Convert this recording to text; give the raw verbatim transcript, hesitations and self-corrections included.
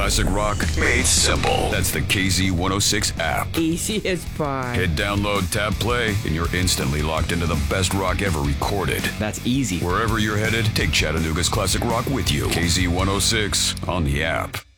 classic rock made simple. That's the K Z one oh six app. Easy as pie. Hit download, tap play, and you're instantly locked into the best rock ever recorded. That's easy. Wherever you're headed, take Chattanooga's classic rock with you. K Z one oh six on the app.